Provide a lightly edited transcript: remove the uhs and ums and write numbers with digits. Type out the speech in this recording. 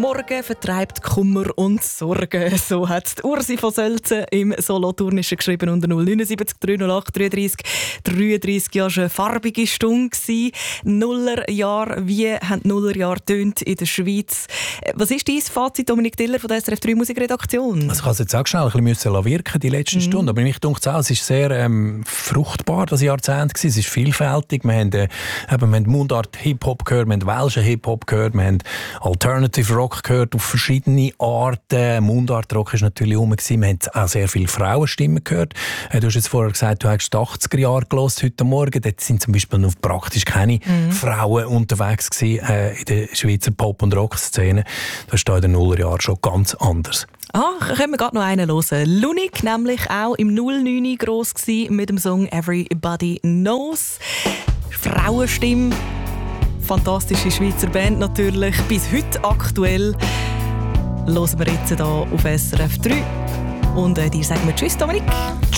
Morgen vertreibt Kummer und Sorgen. So hat Ursi von Sölzen im Solothurnischen geschrieben unter 079 308 33 33. Ja, schon eine farbige Stunde gewesen. Nullerjahr. Wie haben die Nullerjahre getönt in der Schweiz? Was ist dein Fazit, Dominik Diller von der SRF 3 Musikredaktion? Also ich habe jetzt auch schnell ein bisschen wirken die letzten Stunden, aber mich denkt es ist sehr fruchtbar, das Jahrzehnt gewesen. Es ist vielfältig. Wir haben Mundart Hip-Hop gehört, wir haben Welschen Hip-Hop gehört, wir haben Alternative Rock gehört auf verschiedene Arten. Mundart-Rock war natürlich rum. Wir haben auch sehr viele Frauenstimmen gehört. Du hast jetzt vorher gesagt, du hast die 80er Jahre gehört heute Morgen. Dort sind zum Beispiel noch praktisch keine Frauen unterwegs gewesen, in der Schweizer Pop- und Rock-Szene. Das ist da in den Nullerjahren schon ganz anders. Können wir gerade noch einen hören. Lunik, nämlich auch im 09 gross gewesen, mit dem Song «Everybody Knows». Frauenstimme. Fantastische Schweizer Band natürlich, bis heute aktuell. Hören wir jetzt hier auf SRF 3. Und dir sagen wir Tschüss, Dominik.